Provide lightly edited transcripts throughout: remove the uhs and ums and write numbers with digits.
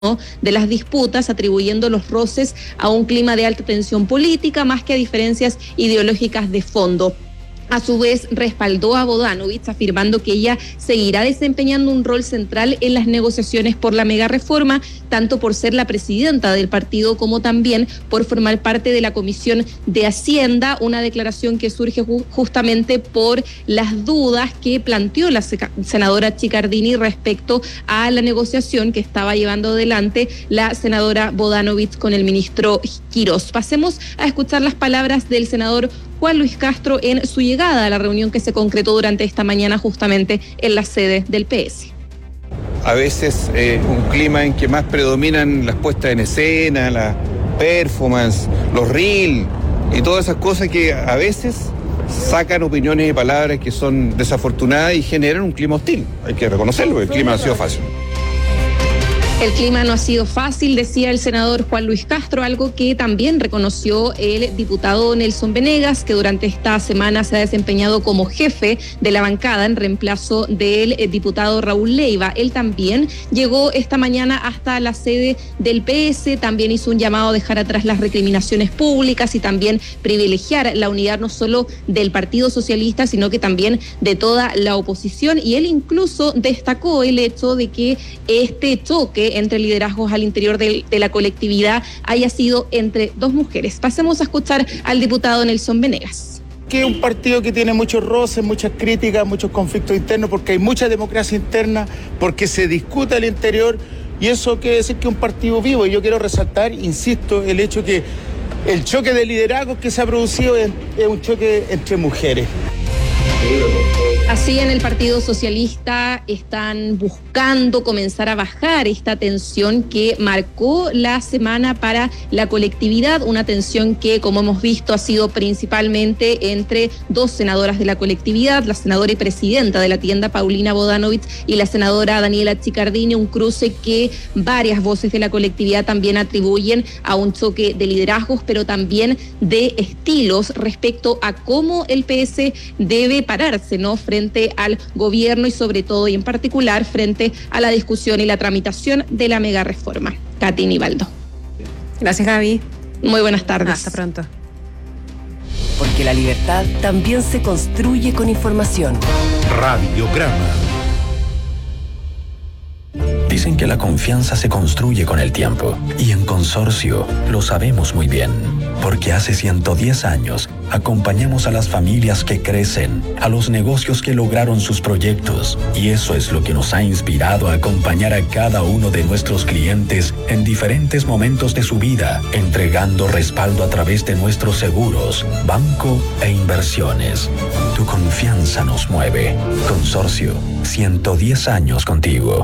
de las disputas, atribuyendo los roces a un clima de alta tensión política más que a diferencias ideológicas de fondo. A su vez, respaldó a Bodanovich, afirmando que ella seguirá desempeñando un rol central en las negociaciones por la megareforma, tanto por ser la presidenta del partido como también por formar parte de la Comisión de Hacienda, una declaración que surge justamente por las dudas que planteó la senadora Chiccardini respecto a la negociación que estaba llevando adelante la senadora Bodanovich con el ministro Quirós. Pasemos a escuchar las palabras del senador Juan Luis Castro en su llegada a la reunión que se concretó durante esta mañana justamente en la sede del PS. A veces un clima en que más predominan las puestas en escena, la performance, los reels y todas esas cosas que a veces sacan opiniones y palabras que son desafortunadas y generan un clima hostil. Hay que reconocerlo, el clima no ha sido fácil. El clima no ha sido fácil, decía el senador Juan Luis Castro, algo que también reconoció el diputado Nelson Venegas, que durante esta semana se ha desempeñado como jefe de la bancada en reemplazo del diputado Raúl Leiva. Él también llegó esta mañana hasta la sede del PS, también hizo un llamado a dejar atrás las recriminaciones públicas y también privilegiar la unidad no solo del Partido Socialista, sino que también de toda la oposición. Y él incluso destacó el hecho de que este choque entre liderazgos al interior de la colectividad haya sido entre dos mujeres. Pasemos a escuchar al diputado Nelson Venegas. Que es un partido que tiene muchos roces, muchas críticas, muchos conflictos internos, porque hay mucha democracia interna, porque se discute al interior, y eso quiere decir que es un partido vivo. Y yo quiero resaltar, insisto, el hecho que el choque de liderazgos que se ha producido es un choque entre mujeres. Así, en el Partido Socialista están buscando comenzar a bajar esta tensión que marcó la semana para la colectividad, una tensión que, como hemos visto, ha sido principalmente entre dos senadoras de la colectividad, la senadora y presidenta de la tienda Paulina Bodanovich y la senadora Daniela Chiccardini, un cruce que varias voces de la colectividad también atribuyen a un choque de liderazgos, pero también de estilos respecto a cómo el PS debe pararse, ¿no?, frente al gobierno y sobre todo y en particular frente a la discusión y la tramitación de la megareforma. Katy Nivaldo. Gracias, Gaby. Muy buenas tardes. Hasta pronto. Porque la libertad también se construye con información. Radiograma. Dicen que la confianza se construye con el tiempo, y en Consorcio lo sabemos muy bien, porque hace 110 años acompañamos a las familias que crecen, a los negocios que lograron sus proyectos, y eso es lo que nos ha inspirado a acompañar a cada uno de nuestros clientes en diferentes momentos de su vida, entregando respaldo a través de nuestros seguros, banco e inversiones. Tu confianza nos mueve. Consorcio, 110 años contigo.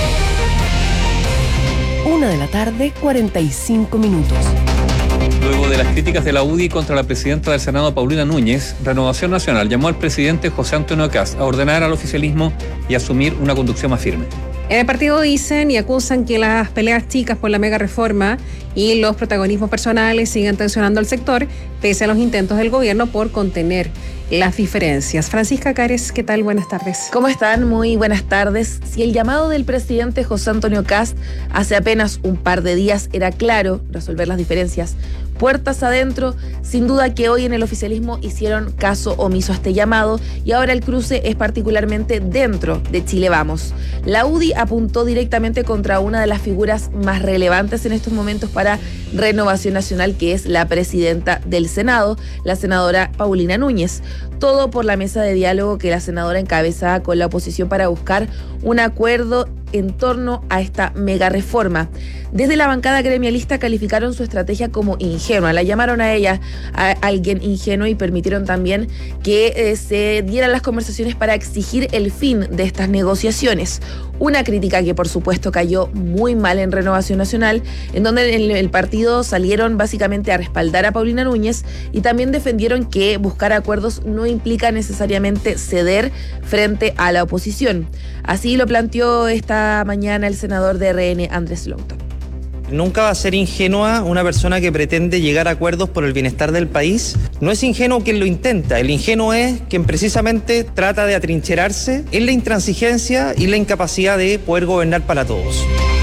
1:45 p.m. Luego de las críticas de la UDI contra la presidenta del Senado, Paulina Núñez, Renovación Nacional llamó al presidente José Antonio Kast a ordenar al oficialismo y asumir una conducción más firme. En el partido dicen y acusan que las peleas chicas por la mega reforma y los protagonismos personales siguen tensionando al sector, pese a los intentos del gobierno por contener las diferencias. Francisca Cares, ¿qué tal? Buenas tardes. ¿Cómo están? Muy buenas tardes. Si el llamado del presidente José Antonio Kast hace apenas un par de días era claro, resolver las diferencias puertas adentro, sin duda que hoy en el oficialismo hicieron caso omiso a este llamado y ahora el cruce es particularmente dentro de Chile Vamos. La UDI apuntó directamente contra una de las figuras más relevantes en estos momentos para Renovación Nacional, que es la presidenta del Senado, la senadora Paulina Núñez. Todo por la mesa de diálogo que la senadora encabeza con la oposición para buscar un acuerdo en torno a esta mega reforma. Desde la bancada gremialista calificaron su estrategia como ingenua, la llamaron a ella a alguien ingenuo y permitieron también que se dieran las conversaciones para exigir el fin de estas negociaciones. Una crítica que por supuesto cayó muy mal en Renovación Nacional, en donde el partido salieron básicamente a respaldar a Paulina Núñez y también defendieron que buscar acuerdos no implica necesariamente ceder frente a la oposición. Así lo planteó esta mañana el senador de RN, Andrés Longton. Nunca va a ser ingenua una persona que pretende llegar a acuerdos por el bienestar del país. No es ingenuo quien lo intenta, el ingenuo es quien precisamente trata de atrincherarse en la intransigencia y la incapacidad de poder gobernar para todos.